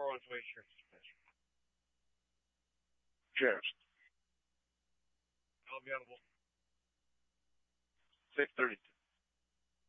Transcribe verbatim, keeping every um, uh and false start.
on its way to your suspension. Cheers. I'll be available. six thirty-two.